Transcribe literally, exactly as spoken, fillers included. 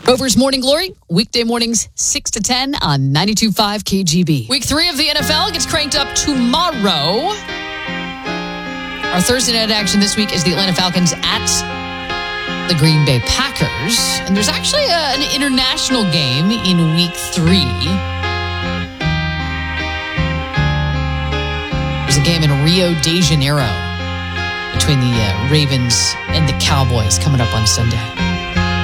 Rover's Morning Glory, weekday mornings six to ten on ninety-two point five K G B. Week three of the N F L gets cranked up tomorrow. Our Thursday night action this week is the Atlanta Falcons at the Green Bay Packers. And there's actually a, an international game in week three. There's a game in Rio de Janeiro between the uh, Ravens and the Cowboys coming up on Sunday.